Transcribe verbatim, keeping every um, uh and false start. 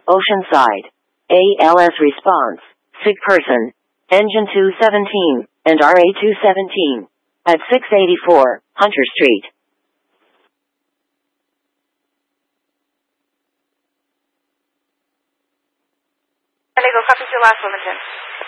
Oceanside. A L S response. Sick person. Engine two seventeen and R A two seventeen. At six eighty-four, Hunter Street. Lego, copy your last one, Jim.